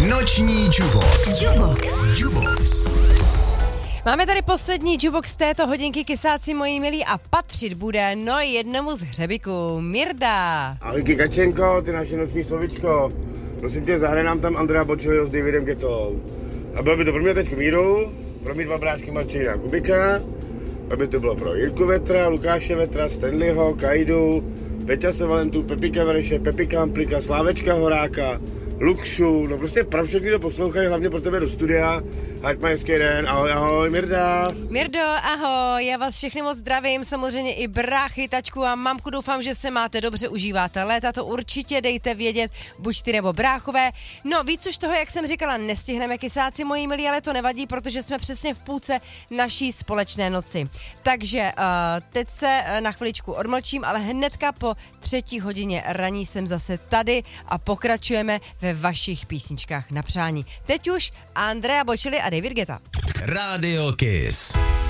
Noční Jubox. Máme tady poslední Jubox této hodinky, kysáci moji milí, a patřit bude jednomu z hřebiků. Mirda. Ahoj Kikačenko, ty naše noční slovičko. Prosím tě, zahraj nám tam Andrea Bocelliho s Davidem Guettou. A bylo by to pro mě teď k míru, pro mý dva brášky Martina Kubika, aby to bylo pro Jirku Vetra, Lukáše Vetra, Stanleyho, Kajdu, Peťa Sevalentu, Pepika Vereše, Pepika Amplika, Slávečka Horáka, Lukšu, no prostě pro všechny, kdo poslouchají, hlavně pro tebe do studia. Ať má hezký den, ahoj Mirda. Mirdo, ahoj, já vás všechny moc zdravím, samozřejmě i bráchy, tačku a mamku, doufám, že se máte dobře, užíváte léta, to určitě dejte vědět, buď ty nebo bráchové. No víc už toho, jak jsem říkala, nestihneme, kysáci moji milí, ale to nevadí, protože jsme přesně v půlce naší společné noci. Takže teď se na chviličku odmlčím, ale hnedka po 3. hodině raní jsem zase tady a pokračujeme ve vašich písničkách na přání. Teď už Andrea Bocelli a David Guetta. Radio Kiss.